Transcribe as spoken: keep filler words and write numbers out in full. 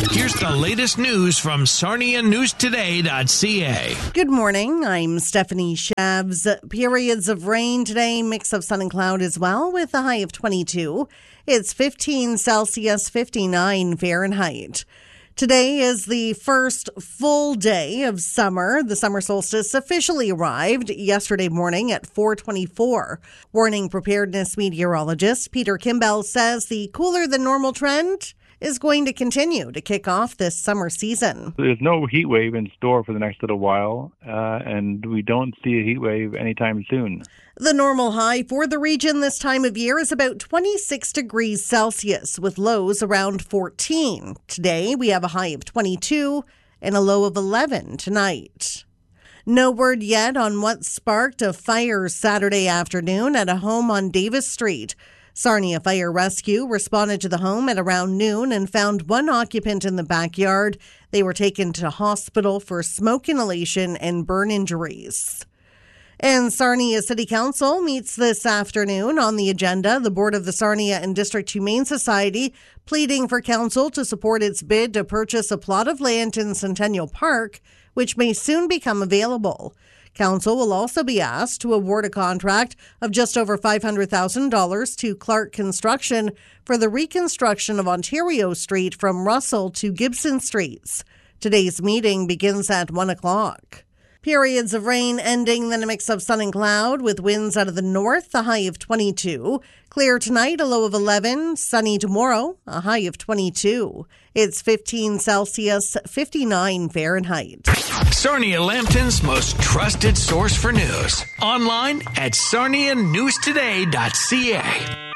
Here's the latest news from Sarnia News Today dot C A. Good morning. I'm Stephanie Shabs. Periods of rain today, mix of sun and cloud as well, with a high of twenty-two. It's fifteen Celsius, fifty-nine Fahrenheit. Today is the first full day of summer. The summer solstice officially arrived yesterday morning at four twenty-four. Warning preparedness meteorologist Peter Kimbell says the cooler than normal trend is going to continue to kick off this summer season. There's no heat wave in store for the next little while, uh, and we don't see a heat wave anytime soon. The normal high for the region this time of year is about twenty-six degrees Celsius, with lows around fourteen. Today, we have a high of twenty-two and a low of eleven tonight. No word yet on what sparked a fire Saturday afternoon at a home on Davis Street. Sarnia Fire Rescue responded to the home at around noon and found one occupant in the backyard. They were taken to hospital for smoke inhalation and burn injuries. And Sarnia City Council meets this afternoon. On the agenda, the board of the Sarnia and District Humane Society pleading for council to support its bid to purchase a plot of land in Centennial Park, which may soon become available. Council will also be asked to award a contract of just over five hundred thousand dollars to Clark Construction for the reconstruction of Ontario Street from Russell to Gibson Streets. Today's meeting begins at one o'clock. Periods of rain ending, then a mix of sun and cloud with winds out of the north, a high of twenty-two. Clear tonight, a low of eleven. Sunny tomorrow, a high of twenty-two. It's fifteen Celsius, fifty-nine Fahrenheit. Sarnia Lambton's most trusted source for news. Online at Sarnia News Today dot C A.